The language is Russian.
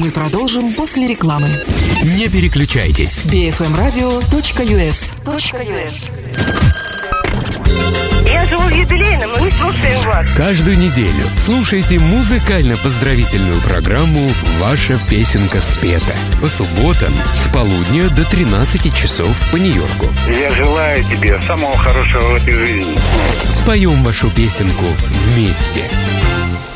Мы продолжим после рекламы. Не переключайтесь. bfmradio.us. Я живу в юбилейном, и мы слушаем вас. Каждую неделю слушайте музыкально-поздравительную программу «Ваша песенка спета». По субботам с полудня до 13 часов по Нью-Йорку. Я желаю тебе самого хорошего в этой жизни. Споем вашу песенку вместе.